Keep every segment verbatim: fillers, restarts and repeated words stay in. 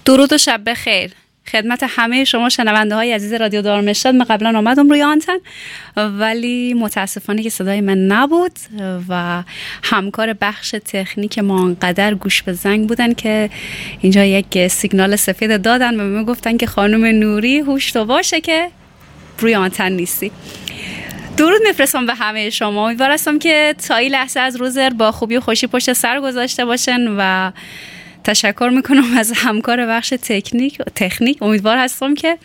درود و شب بخیر خدمت همه شما شنونده های عزیز رادیو دارمشتاد. من قبلا آمدم روی آنتن ولی متاسفانه که صدای من نبود و همکار بخش تکنیک ما انقدر گوش به زنگ بودن که اینجا یک سیگنال سفید دادن و من گفتن که خانم نوری هوش تو باشه که روی آنتن نیستی. درود میفرستم به همه شما. امیدوار هستم که تا این لحظه از روز با خوبی و خوشی پشت سر گذاشته باشن و تشکر میکنم از همکار بخش تکنیک تکنیک امیدوار هستم که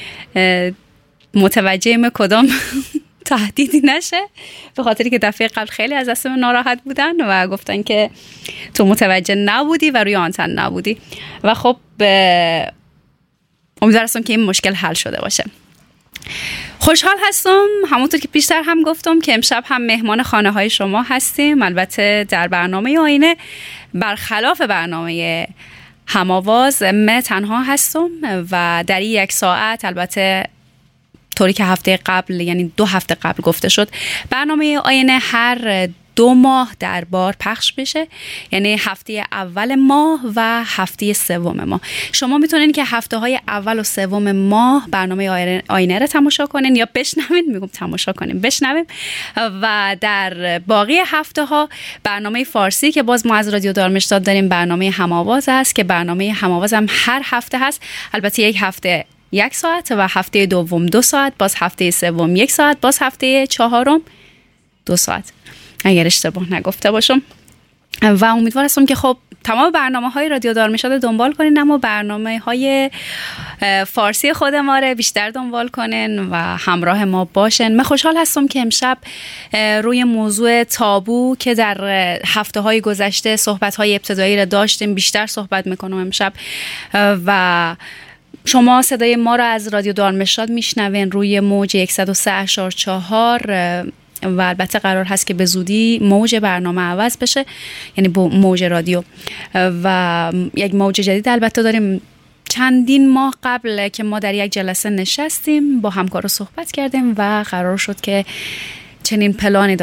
متوجه من کدام تهدیدی نشه، به خاطری که دفعه قبل خیلی از دست من ناراحت بودن و گفتن که تو متوجه نبودی و روی آنتن نبودی و خب امیدوار هستم که این مشکل حل شده باشه. خوشحال هستم همونطور که پیشتر هم گفتم که امشب هم مهمان خانه های شما هستیم. البته در برنامه آینه برخلاف برنامه هم‌آواز من تنها هستم و در یک ساعت، البته طوری که هفته قبل یعنی دو هفته قبل گفته شد، برنامه آینه هر دو ماه در بار پخش بشه، یعنی هفته اول ماه و هفته سوم ماه. شما میتونین که هفته های اول و سوم ماه برنامه آینه رو تماشا کنین یا بشنوین، میگم تماشا کنین بشنویم، و در باقی هفته ها برنامه فارسی که باز ما از رادیو دارمشتاد داریم برنامه هم‌آواز است که برنامه هم‌آواز هم هر هفته هست. البته یک هفته یک ساعت و هفته دوم دو ساعت، باز هفته سوم یک ساعت، باز هفته چهارم دو ساعت اگر اشتباه نگفته باشم. و امیدوار هستم که خب تمام برنامه های رادیو دارمشتاد دنبال کنین، اما برنامه های فارسی خود ما رو بیشتر دنبال کنین و همراه ما باشن. من خوشحال هستم که امشب روی موضوع تابو که در هفته های گذشته صحبت های ابتدایی رو داشتیم بیشتر صحبت میکنم امشب و شما صدای ما رو از رادیو دارمشتاد میشنوین روی موج صد و سه اشار چهار و البته قرار هست که به زودی موج برنامه عوض بشه، یعنی موج رادیو، و یک موج جدید البته داریم. چندین ماه قبل که ما در یک جلسه نشستیم با همکارا صحبت کردیم و قرار شد که چنین پلانی